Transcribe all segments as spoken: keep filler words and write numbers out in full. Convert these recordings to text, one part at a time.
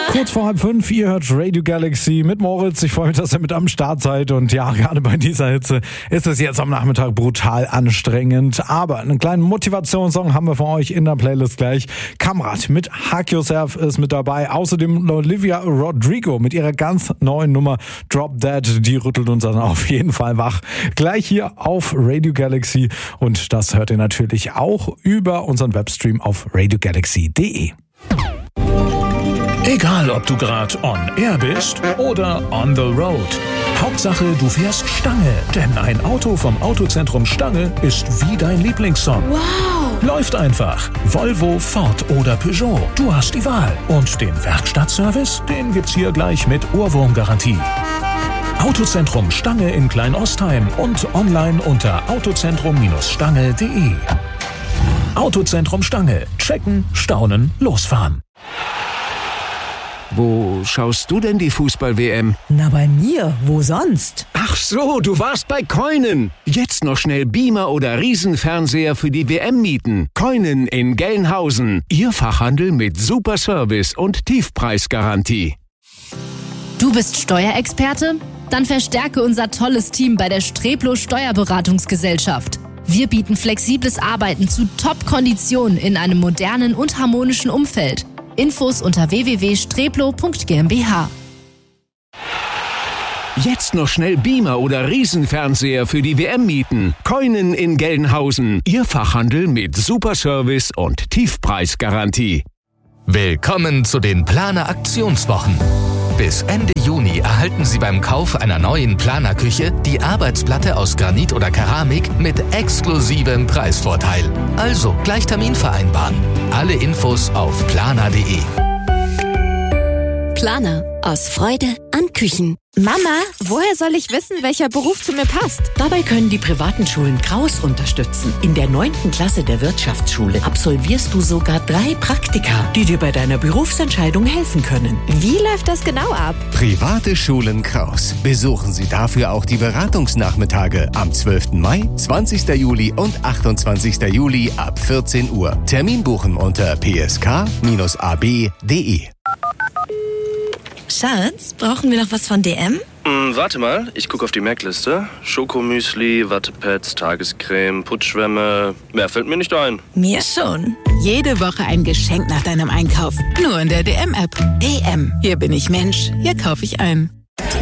Kurz vor halb fünf, ihr hört Radio Galaxy mit Moritz. Ich freue mich, dass ihr mit am Start seid. Und ja, gerade bei dieser Hitze ist es jetzt am Nachmittag brutal anstrengend. Aber einen kleinen Motivationssong haben wir für euch in der Playlist gleich. Kamrat mit Hug Yourself ist mit dabei. Außerdem Olivia Rodrigo mit ihrer ganz neuen Nummer Drop Dead. Die rüttelt uns dann auf jeden Fall wach. Gleich hier auf Radio Galaxy. Und das hört ihr natürlich auch über unseren Webstream auf radio galaxy punkt de. Egal, ob du gerade on air bist oder on the road. Hauptsache, du fährst Stange. Denn ein Auto vom Autozentrum Stange ist wie dein Lieblingssong. Wow! Läuft einfach. Volvo, Ford oder Peugeot. Du hast die Wahl. Und den Werkstattservice, den gibt's hier gleich mit Ohrwurmgarantie. Autozentrum Stange in Kleinostheim und online unter autozentrum Stange punkt de. Autozentrum Stange. Checken, staunen, losfahren. Wo schaust du denn die Fußball-W M? Na, bei mir. Wo sonst? Ach so, du warst bei Koinen. Jetzt noch schnell Beamer oder Riesenfernseher für die W M mieten. Koinen in Gelnhausen. Ihr Fachhandel mit super Service und Tiefpreisgarantie. Du bist Steuerexperte? Dann verstärke unser tolles Team bei der Streplo Steuerberatungsgesellschaft. Wir bieten flexibles Arbeiten zu Top-Konditionen in einem modernen und harmonischen Umfeld. Infos unter w w w punkt streplo punkt g m b h. Jetzt noch schnell Beamer oder Riesenfernseher für die W M mieten. Koinen in Gelnhausen. Ihr Fachhandel mit super Service und Tiefpreisgarantie. Willkommen zu den Planer Aktionswochen. Bis Ende Juni erhalten Sie beim Kauf einer neuen Planerküche die Arbeitsplatte aus Granit oder Keramik mit exklusivem Preisvorteil. Also gleich Termin vereinbaren. Alle Infos auf planer punkt de. Planer. Aus Freude an Küchen. Mama, woher soll ich wissen, welcher Beruf zu mir passt? Dabei können die privaten Schulen Kraus unterstützen. In der neunten Klasse der Wirtschaftsschule absolvierst du sogar drei Praktika, die dir bei deiner Berufsentscheidung helfen können. Wie läuft das genau ab? Private Schulen Kraus. Besuchen Sie dafür auch die Beratungsnachmittage am zwölften Mai, zwanzigsten Juli und achtundzwanzigsten Juli ab vierzehn Uhr. Termin buchen unter p s k bindestrich a b punkt de. Schatz, brauchen wir noch was von D M? Mm, warte mal, ich gucke auf die Merkliste. Schokomüsli, Wattepads, Tagescreme, Putzschwämme. Mehr fällt mir nicht ein. Mir schon. Jede Woche ein Geschenk nach deinem Einkauf. Nur in der D M-App. D M. Hier bin ich Mensch. Hier kaufe ich ein.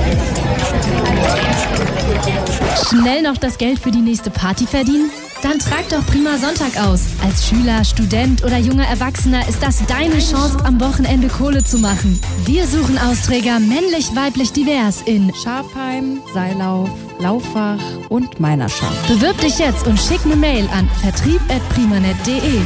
Schnell noch das Geld für die nächste Party verdienen? Dann trag doch Prima Sonntag aus. Als Schüler, Student oder junger Erwachsener ist das deine Chance, am Wochenende Kohle zu machen. Wir suchen Austräger männlich, weiblich, divers in Schafheim, Seilauf, Lauffach und Meinerschaft. Bewirb dich jetzt und schick eine Mail an vertrieb at primanet punkt de.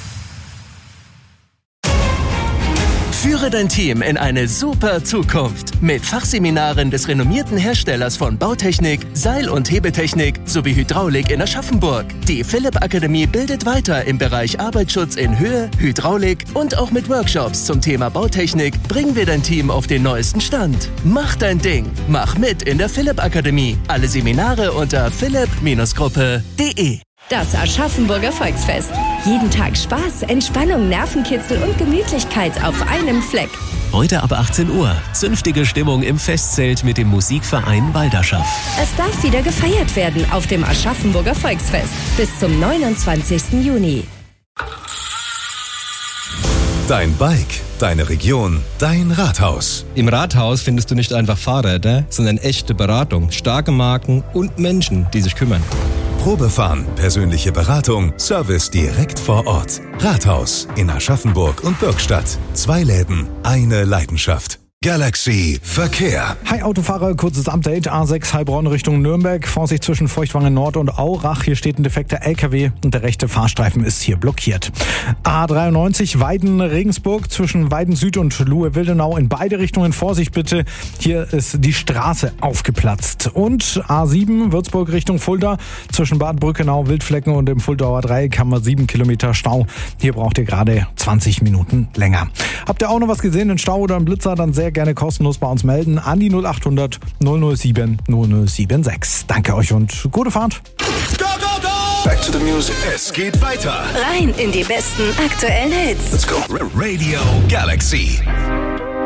Führe dein Team in eine super Zukunft mit Fachseminaren des renommierten Herstellers von Bautechnik, Seil- und Hebetechnik sowie Hydraulik in Aschaffenburg. Die Philipp Akademie bildet weiter im Bereich Arbeitsschutz in Höhe, Hydraulik und auch mit Workshops zum Thema Bautechnik bringen wir dein Team auf den neuesten Stand. Mach dein Ding, mach mit in der Philipp Akademie. Alle Seminare unter philipp Gruppe punkt de. Das Aschaffenburger Volksfest. Jeden Tag Spaß, Entspannung, Nervenkitzel und Gemütlichkeit auf einem Fleck. Heute ab achtzehn Uhr. Zünftige Stimmung im Festzelt mit dem Musikverein Walderschaft. Es darf wieder gefeiert werden auf dem Aschaffenburger Volksfest. Bis zum neunundzwanzigsten Juni. Dein Bike, deine Region, dein Rathaus. Im Rathaus findest du nicht einfach Fahrräder, sondern echte Beratung, starke Marken und Menschen, die sich kümmern. Probefahren, persönliche Beratung, Service direkt vor Ort. Rathaus in Aschaffenburg und Bürgstadt. Zwei Läden, eine Leidenschaft. Galaxy Verkehr. Hi Autofahrer, kurzes Update. A sechs Heilbronn Richtung Nürnberg. Vorsicht zwischen Feuchtwangen Nord und Aurach. Hier steht ein defekter L K W und der rechte Fahrstreifen ist hier blockiert. A dreiundneunzig Weiden-Regensburg zwischen Weiden Süd und Luhe-Wildenau in beide Richtungen. Vorsicht bitte, hier ist die Straße aufgeplatzt. Und A sieben Würzburg Richtung Fulda zwischen Bad Brückenau, Wildflecken und dem Fuldauer Dreieck haben wir sieben Kilometer Stau. Hier braucht ihr gerade zwanzig Minuten länger. Habt ihr auch noch was gesehen, einen Stau oder einen Blitzer, dann sehr gerne kostenlos bei uns melden an die null acht hundert null null sieben null null sieben sechs. Danke euch und gute Fahrt. Go, go, go! Back to the music. Es geht weiter. Rein in die besten aktuellen Hits. Let's go. Radio Galaxy.